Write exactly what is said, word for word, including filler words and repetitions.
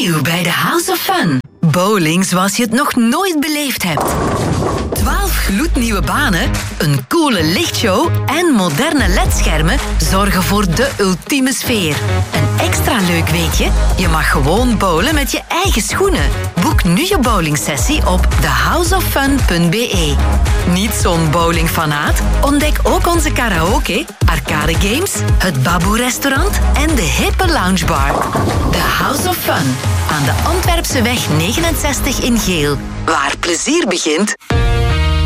Nieuw bij de House of Fun. Bowling zoals je het nog nooit beleefd hebt. twaalf gloednieuwe banen, een coole lichtshow en moderne ledschermen zorgen voor de ultieme sfeer. Een extra leuk weetje, je mag gewoon bowlen met je eigen schoenen. Boek nu je bowlingsessie op the house of fun punt b e. Niet zo'n bowlingfanaat? Ontdek ook onze karaoke, arcade games, het Baboe-restaurant en de hippe loungebar. The House of Fun, aan de Antwerpseweg negenenzestig in Geel. Waar plezier begint...